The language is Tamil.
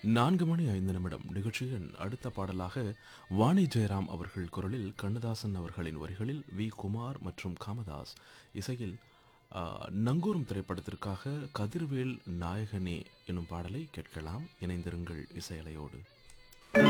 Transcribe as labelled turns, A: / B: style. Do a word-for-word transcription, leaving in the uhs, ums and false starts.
A: நான்கு மணி ஐந்து நிமிடம் நிகழ்ச்சியின் அடுத்த பாடலாக வாணி ஜெயராம் அவர்கள் குரலில் கண்ணதாசன் அவர்களின் வரிகளில் வி குமார் மற்றும் காமதாஸ் இசையில் ஆ, நங்கூரம் திரைப்படத்திற்காக கதிர்வேல் நாயகனே எனும் பாடலை கேட்கலாம். இணைந்திருங்கள் இசையலையோடு.